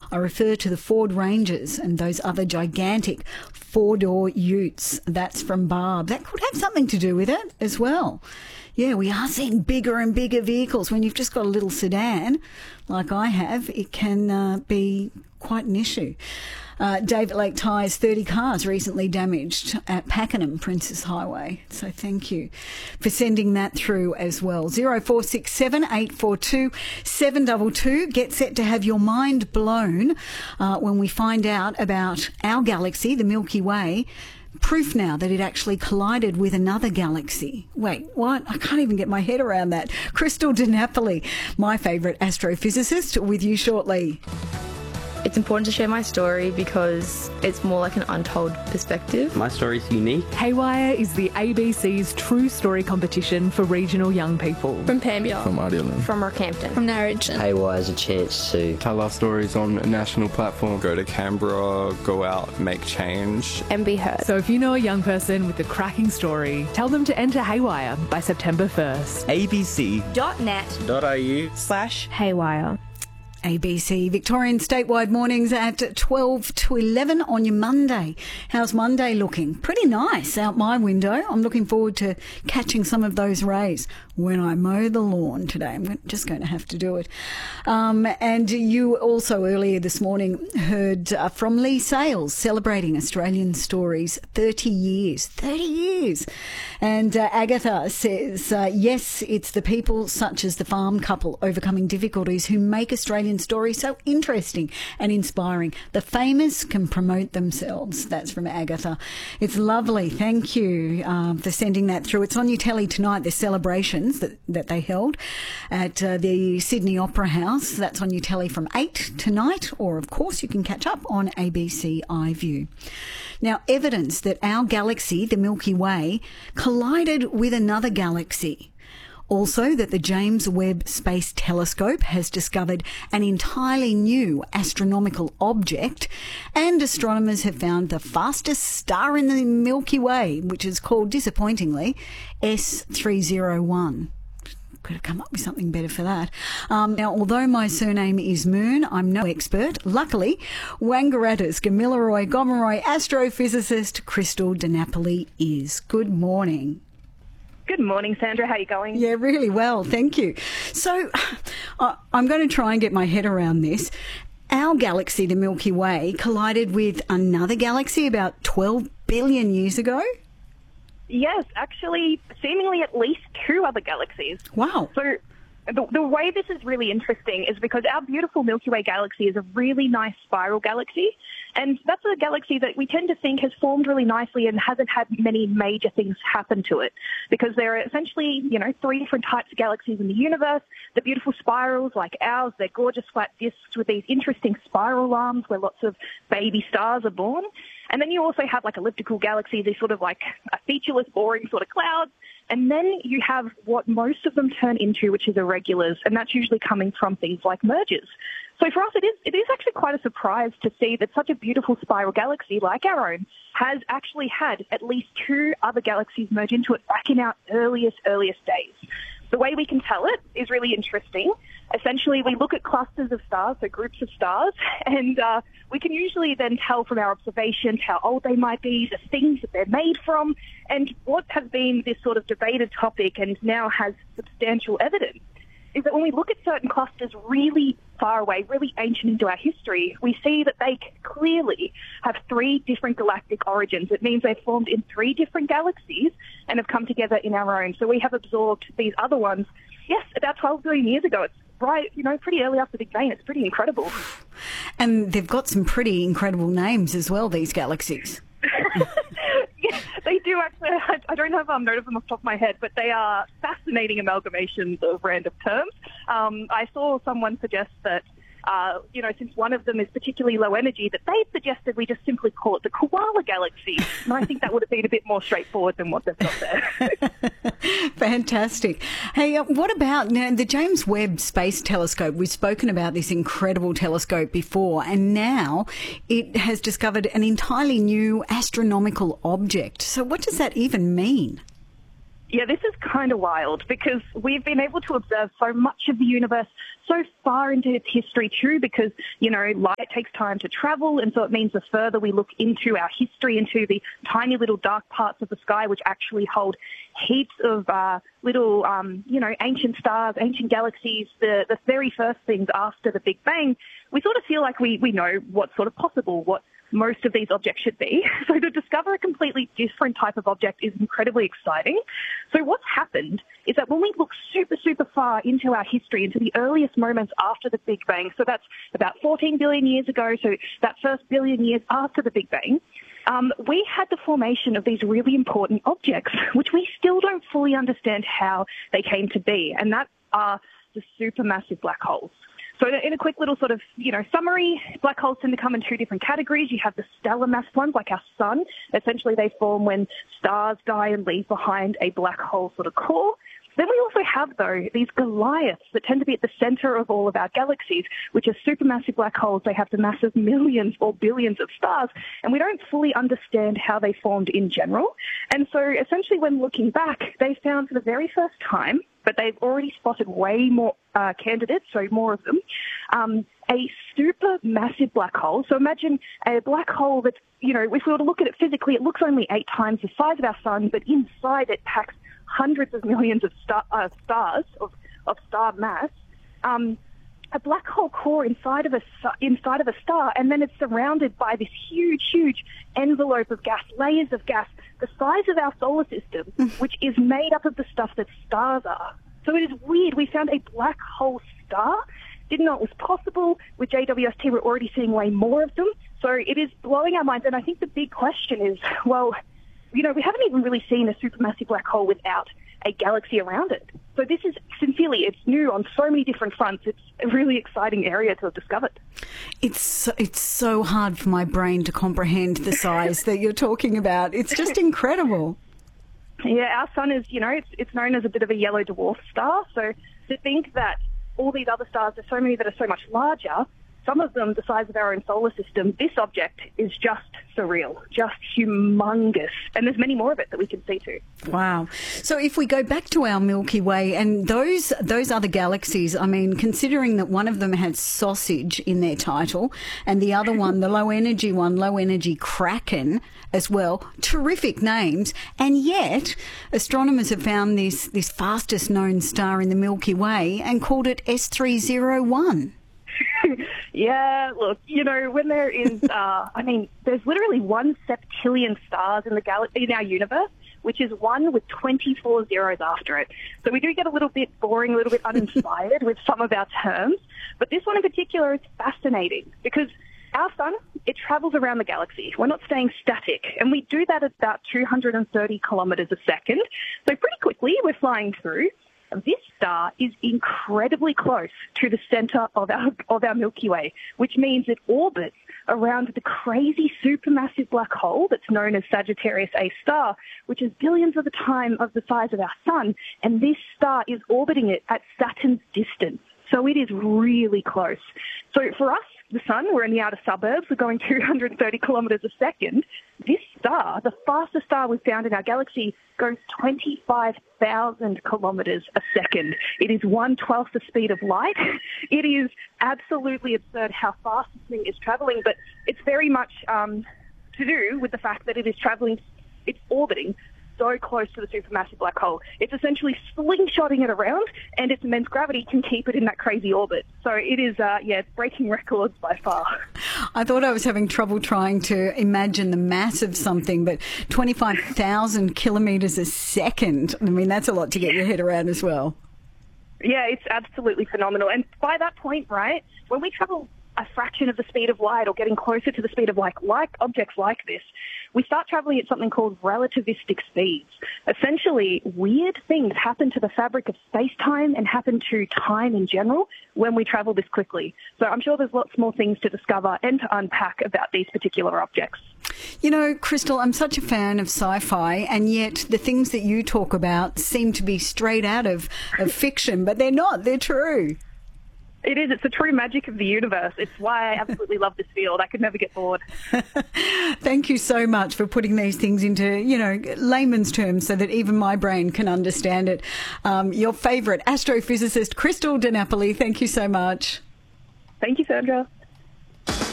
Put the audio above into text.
I refer to the Ford Rangers and those other gigantic four-door utes. That's from Barb. That could have something to do with it as well. Yeah, we are seeing bigger and bigger vehicles. When you've just got a little sedan, like I have, it can be quite an issue. David Lake Tyres, 30 cars recently damaged at Pakenham, Princess Highway. So thank you for sending that through as well. 0467 842 722. Get set to have your mind blown when we find out about our galaxy, the Milky Way. Proof now that it actually collided with another galaxy. Wait, what? I can't even get my head around that. Crystal DiNapoli, my favourite astrophysicist, with you shortly. It's important to share my story because it's more like an untold perspective. My story's unique. Haywire is the ABC's true story competition for regional young people. From Pambia. From Ardelan. From Rockhampton. From Narrogin. Haywire is a chance to tell our stories on a national platform. Go to Canberra, go out, make change. And be heard. So if you know a young person with a cracking story, tell them to enter Haywire by September 1st. abc.net.au/Haywire. ABC Victorian statewide mornings at 12 to 11 on your Monday. How's Monday looking? Pretty nice out my window. I'm looking forward to catching some of those rays when I mow the lawn today. I'm just going to have to do it. And you also earlier this morning heard from Lee Sales celebrating Australian stories 30 years. 30 years. And Agatha says, yes, it's the people such as the farm couple overcoming difficulties who make Australian stories so interesting and inspiring. The famous can promote themselves. That's from Agatha. It's lovely. Thank you for sending that through. It's on your telly tonight, the celebrations that they held at the Sydney Opera House. That's on your telly from 8 tonight, or of course you can catch up on ABC iView. Now, evidence that our galaxy, the Milky Way, collided with another galaxy. Also, that the James Webb Space Telescope has discovered an entirely new astronomical object, and astronomers have found the fastest star in the Milky Way, which is called, disappointingly, S301. Could have come up with something better for that. Now, although my surname is Moon, I'm no expert. Luckily, Wangaratta's Gamilaroi Gomeroi astrophysicist Crystal DiNapoli is. Good morning. Good morning, Sandra. How are you going? Yeah, really well. Thank you. So I'm going to try and get my head around this. Our galaxy, the Milky Way, collided with another galaxy about 12 billion years ago? Yes, actually, seemingly at least two other galaxies. Wow. So the way this is really interesting is because our beautiful Milky Way galaxy is a really nice spiral galaxy. And that's a galaxy that we tend to think has formed really nicely and hasn't had many major things happen to it. Because there are essentially, three different types of galaxies in the universe. The beautiful spirals like ours, they're gorgeous flat disks with these interesting spiral arms where lots of baby stars are born. And then you also have like elliptical galaxies, these sort of like a featureless, boring sort of clouds. And then you have what most of them turn into, which is irregulars, and that's usually coming from things like mergers. So for us, it is actually quite a surprise to see that such a beautiful spiral galaxy like our own has actually had at least two other galaxies merge into it back in our earliest days. The way we can tell it is really interesting. Essentially, we look at clusters of stars, so groups of stars, and we can usually then tell from our observations how old they might be, the things that they're made from, and what has been this sort of debated topic and now has substantial evidence is that when we look at certain clusters really far away, really ancient into our history, we see that they clearly have three different galactic origins. It means they've formed in three different galaxies and have come together in our own. So we have absorbed these other ones, yes, about 12 billion years ago. It's right, pretty early after the Big Bang. It's pretty incredible. And they've got some pretty incredible names as well, these galaxies. Yeah, they do actually. I don't have note of them off the top of my head, but they are fascinating amalgamations of random terms. I saw someone suggest that, since one of them is particularly low energy, that they suggested we just simply call it the Koala Galaxy. And I think that would have been a bit more straightforward than what they've got there. Fantastic. Hey, what about now the James Webb Space Telescope? We've spoken about this incredible telescope before, and now it has discovered an entirely new astronomical object. So what does that even mean? Yeah, this is kind of wild because we've been able to observe so much of the universe so far into its history too because, light takes time to travel, and so it means the further we look into our history, into the tiny little dark parts of the sky which actually hold heaps of little, ancient stars, ancient galaxies, the very first things after the Big Bang, we sort of feel like we know what's sort of possible, what most of these objects should be. So to discover a completely different type of object is incredibly exciting. So what's happened is that when we look super, super far into our history, into the earliest moments after the Big Bang, so that's about 14 billion years ago, so that first billion years after the Big Bang, we had the formation of these really important objects, which we still don't fully understand how they came to be, and that are the supermassive black holes. So in a quick little sort of, summary, black holes tend to come in two different categories. You have the stellar mass ones, like our sun. Essentially, they form when stars die and leave behind a black hole sort of core. Then we also have, though, these Goliaths that tend to be at the center of all of our galaxies, which are supermassive black holes. They have the mass of millions or billions of stars, and we don't fully understand how they formed in general. And so essentially when looking back, they found for the very first time, but they've already spotted way more candidates, so more of them, a supermassive black hole. So imagine a black hole that, if we were to look at it physically, it looks only 8 times the size of our sun, but inside it packs hundreds of millions of stars of star mass, a black hole core inside of a star, and then it's surrounded by this huge envelope of gas, layers of gas, the size of our solar system, which is made up of the stuff that stars are. So it is weird. We found a black hole star. Didn't know it was possible. With JWST, we're already seeing way more of them. So it is blowing our minds. And I think the big question is, well, we haven't even really seen a supermassive black hole without a galaxy around it. So this is, sincerely, it's new on so many different fronts. It's a really exciting area to have discovered. It's so hard for my brain to comprehend the size that you're talking about. It's just incredible. Yeah, our sun is, it's known as a bit of a yellow dwarf star. So to think that all these other stars, there's so many that are so much larger, some of them the size of our own solar system, this object is just surreal, just humongous. And there's many more of it that we can see too. Wow. So if we go back to our Milky Way and those other galaxies, I mean, considering that one of them has sausage in their title and the other one, the low energy Kraken as well, terrific names. And yet astronomers have found this fastest known star in the Milky Way and called it S301. Yeah, look, when there is, there's literally 1 septillion stars in our universe, which is 1 with 24 zeros after it. So we do get a little bit boring, a little bit uninspired with some of our terms. But this one in particular is fascinating because our sun, it travels around the galaxy. We're not staying static, and we do that at about 230 kilometers a second. So pretty quickly, we're flying through. This star is incredibly close to the center of our Milky Way, which means it orbits around the crazy supermassive black hole that's known as Sagittarius A star, which is billions of the size of our sun, and this star is orbiting it at Saturn's distance. So it is really close. So for us, the sun, we're in the outer suburbs, we're going 230 kilometers a second. This star, the fastest star we've found in our galaxy, goes 25,000 kilometers a second. It is 1/12 the speed of light. It is absolutely absurd how fast this thing is traveling, but it's very much to do with the fact that it is traveling, it's orbiting so close to the supermassive black hole. It's essentially slingshotting it around, and its immense gravity can keep it in that crazy orbit. So it is, it's breaking records by far. I thought I was having trouble trying to imagine the mass of something, but 25,000 kilometres a second, I mean, that's a lot to get your head around as well. Yeah, it's absolutely phenomenal. And by that point, right, when we travel a fraction of the speed of light or getting closer to the speed of light, like objects like this, we start traveling at something called relativistic speeds. Essentially, weird things happen to the fabric of space-time and happen to time in general when we travel this quickly. So I'm sure there's lots more things to discover and to unpack about these particular objects. Crystal, I'm such a fan of sci-fi, and yet the things that you talk about seem to be straight out of fiction, but they're not. They're true. It is. It's the true magic of the universe. It's why I absolutely love this field. I could never get bored. Thank you so much for putting these things into, layman's terms so that even my brain can understand it. Your favourite astrophysicist, Crystal Di Napoli, thank you so much. Thank you, Sandra.